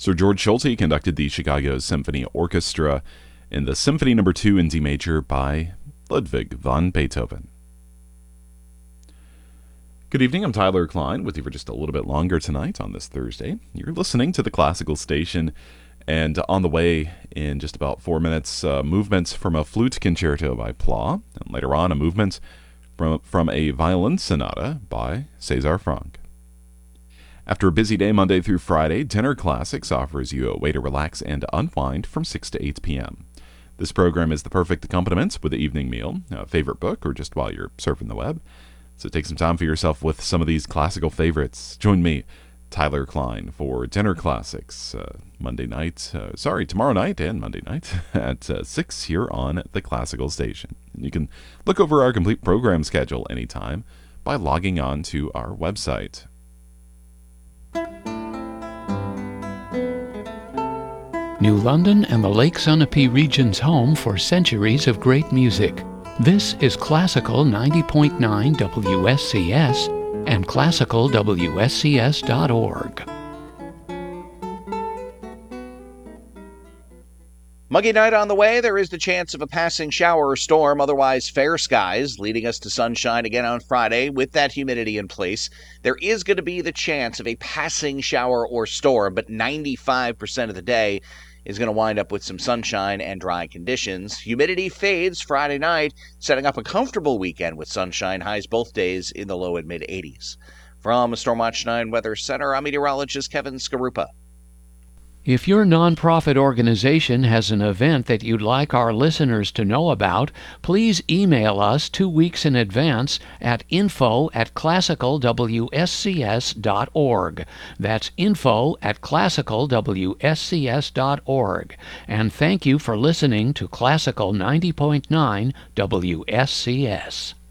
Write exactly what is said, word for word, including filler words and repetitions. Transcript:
Sir George Solti conducted the Chicago Symphony Orchestra in the Symphony Number two in D major by Ludwig van Beethoven. Good evening, I'm Tyler Klein with you for just a little bit longer tonight on this Thursday. You're listening to the Classical Station, and on the way in just about four minutes, uh, movements from a flute concerto by Pla, and later on a movement from, from a violin sonata by César Franck. After a busy day Monday through Friday, Dinner Classics offers you a way to relax and unwind from six to eight p.m. This program is the perfect accompaniment with the evening meal, a favorite book, or just while you're surfing the web. So take some time for yourself with some of these classical favorites. Join me, Tyler Klein, for Dinner Classics uh, Monday night, uh, sorry, tomorrow night and Monday night at uh, six here on the Classical Station. And you can look over our complete program schedule anytime by logging on to our website. New London and the Lake Sunapee region's home for centuries of great music. This is Classical ninety point nine W S C S and classical W S C S dot org. Muggy night on the way. There is the chance of a passing shower or storm, otherwise fair skies, leading us to sunshine again on Friday with that humidity in place. There is going to be the chance of a passing shower or storm, but ninety-five percent of the day is going to wind up with some sunshine and dry conditions. Humidity fades Friday night, setting up a comfortable weekend with sunshine, highs both days in the low and mid eighties. From Stormwatch nine Weather Center, I'm meteorologist Kevin Skarupa. If your nonprofit organization has an event that you'd like our listeners to know about, please email us two weeks in advance at info at classical W S C S dot org. That's info at classical W S C S dot org. And thank you for listening to Classical ninety point nine W S C S.